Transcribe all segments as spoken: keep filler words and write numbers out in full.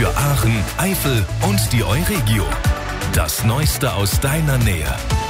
Für Aachen, Eifel und die Euregio. Das Neueste aus deiner Nähe.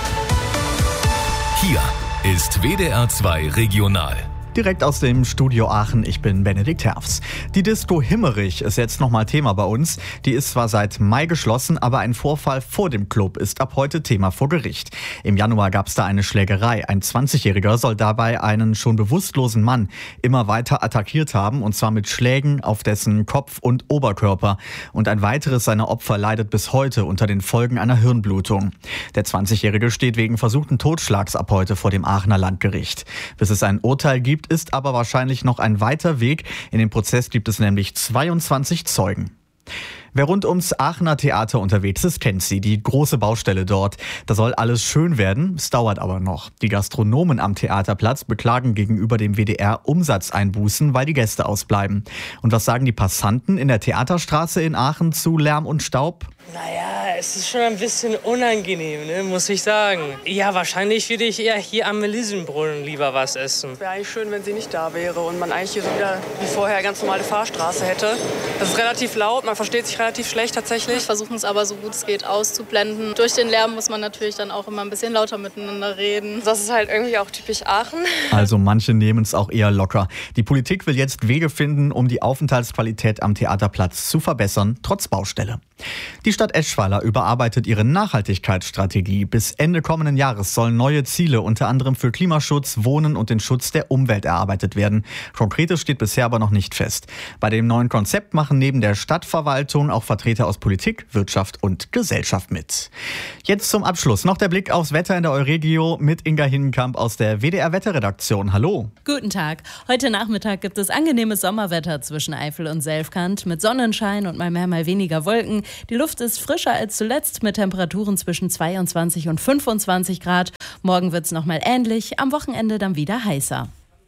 Hier ist W D R zwei Regional. Direkt aus dem Studio Aachen, ich bin Benedikt Herfs. Die Disco Himmerich ist jetzt nochmal Thema bei uns. Die ist zwar seit Mai geschlossen, aber ein Vorfall vor dem Club ist ab heute Thema vor Gericht. Im Januar gab es da eine Schlägerei. Ein zwanzigjähriger soll dabei einen schon bewusstlosen Mann immer weiter attackiert haben, und zwar mit Schlägen auf dessen Kopf und Oberkörper. Und ein weiteres seiner Opfer leidet bis heute unter den Folgen einer Hirnblutung. Der zwanzigjährige steht wegen versuchten Totschlags ab heute vor dem Aachener Landgericht. Bis es ein Urteil gibt, ist aber wahrscheinlich noch ein weiter Weg. In dem Prozess gibt es nämlich zweiundzwanzig Zeugen. Wer rund ums Aachener Theater unterwegs ist, kennt sie, die große Baustelle dort. Da soll alles schön werden, es dauert aber noch. Die Gastronomen am Theaterplatz beklagen gegenüber dem W D R Umsatzeinbußen, weil die Gäste ausbleiben. Und was sagen die Passanten in der Theaterstraße in Aachen zu Lärm und Staub? Naja, es ist schon ein bisschen unangenehm, ne, muss ich sagen. Ja, wahrscheinlich würde ich eher hier am Melissenbrunnen lieber was essen. Wäre eigentlich schön, wenn sie nicht da wäre und man eigentlich hier so wieder wie vorher eine ganz normale Fahrstraße hätte. Das ist relativ laut, man versteht sich relativ schlecht tatsächlich. Wir versuchen es aber so gut es geht auszublenden. Durch den Lärm muss man natürlich dann auch immer ein bisschen lauter miteinander reden. Das ist halt irgendwie auch typisch Aachen. Also manche nehmen es auch eher locker. Die Politik will jetzt Wege finden, um die Aufenthaltsqualität am Theaterplatz zu verbessern, trotz Baustelle. Die Stadt Eschweiler überarbeitet ihre Nachhaltigkeitsstrategie. Bis Ende kommenden Jahres sollen neue Ziele unter anderem für Klimaschutz, Wohnen und den Schutz der Umwelt erarbeitet werden. Konkretes steht bisher aber noch nicht fest. Bei dem neuen Konzept machen neben der Stadtverwaltung auch Vertreter aus Politik, Wirtschaft und Gesellschaft mit. Jetzt zum Abschluss noch der Blick aufs Wetter in der Euregio mit Inga Hinnenkamp aus der W D R Wetterredaktion. Hallo. Guten Tag. Heute Nachmittag gibt es angenehmes Sommerwetter zwischen Eifel und Selfkant mit Sonnenschein und mal mehr, mal weniger Wolken. Die Luft ist frischer als zuletzt mit Temperaturen zwischen zweiundzwanzig und fünfundzwanzig Grad. Morgen wird es nochmal ähnlich, am Wochenende dann wieder heißer.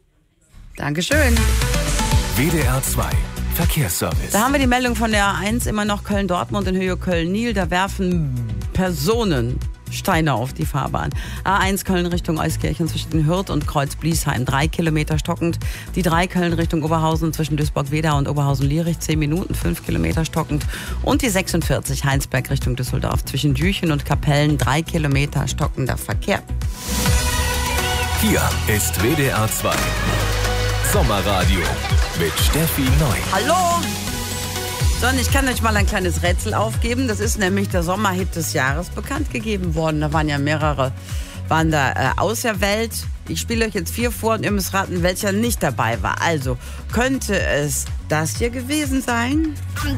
Dankeschön. W D R zwei Verkehrsservice. Da haben wir die Meldung von der A eins, immer noch Köln-Dortmund in Höhe Köln-Nil. Da werfen Personen Steine auf die Fahrbahn. A eins Köln Richtung Euskirchen zwischen Hürth und Kreuz-Bliesheim, drei Kilometer stockend. Die drei Köln Richtung Oberhausen zwischen Duisburg-Wedau und Oberhausen-Lierich, zehn Minuten, fünf Kilometer stockend. Und die sechsundvierzig Heinsberg Richtung Düsseldorf zwischen Jüchen und Kapellen, drei Kilometer stockender Verkehr. Hier ist W D R zwei Sommerradio mit Steffi Neu. Hallo! So, und ich kann euch mal ein kleines Rätsel aufgeben. Das ist nämlich der Sommerhit des Jahres bekannt gegeben worden. Da waren ja mehrere, waren da äh, auserwählt. Ich spiele euch jetzt vier vor und ihr müsst raten, welcher nicht dabei war. Also, könnte es das hier gewesen sein?